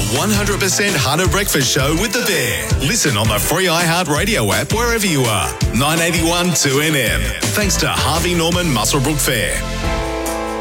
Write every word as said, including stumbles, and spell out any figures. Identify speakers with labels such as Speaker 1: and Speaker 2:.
Speaker 1: one hundred percent Hunter Breakfast Show with The Bear. Listen on the free iHeartRadio app wherever you are. nine eighty-one two N M. Thanks to Harvey Norman Muswellbrook Fair.